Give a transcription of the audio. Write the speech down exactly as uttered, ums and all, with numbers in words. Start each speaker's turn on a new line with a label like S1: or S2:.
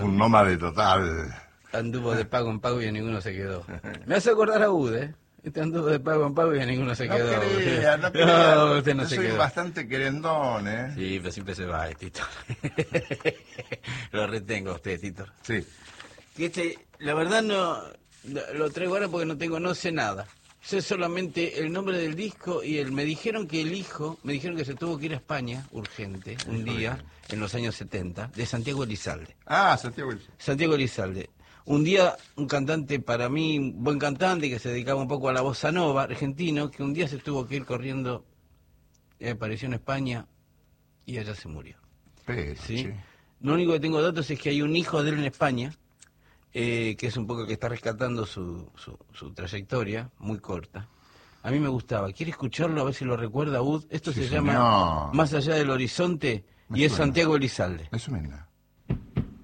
S1: Un nómade total.
S2: Anduvo de pago en pago y a ninguno se quedó. Me hace acordar a Ud, ¿eh? Este anduvo de pago en pago y a ninguno se
S1: No
S2: quedó.
S1: crea, no crea.
S2: No, usted no
S1: Yo
S2: se
S1: soy
S2: quedó.
S1: bastante querendón, ¿eh?
S2: Sí, pero siempre se va, eh, Tito. Lo retengo a usted, Tito.
S1: Sí.
S2: Este, la verdad no lo lo traigo ahora porque no tengo, no sé nada. Sé solamente el nombre del disco y el, me dijeron que el hijo, me dijeron que se tuvo que ir a España, urgente, un día, en los años setenta, de Santiago Elizalde.
S1: Ah, Santiago Wilson.
S2: Santiago Elizalde. Un día, un cantante, para mí, un buen cantante, que se dedicaba un poco a la bossa nova, argentino, que un día se tuvo que ir corriendo, eh, apareció en España y allá se murió.
S1: Pero,
S2: ¿Sí?
S1: che.
S2: Lo único que tengo datos es que hay un hijo de él en España, eh, que es un poco el que está rescatando su, su, su trayectoria, muy corta. A mí me gustaba. ¿Quiere escucharlo? A ver si lo recuerda, Ud. Esto
S1: Sí,
S2: se
S1: señor.
S2: llama Más allá del horizonte
S1: Me
S2: y es
S1: suena.
S2: Santiago Elizalde.
S1: Me suena.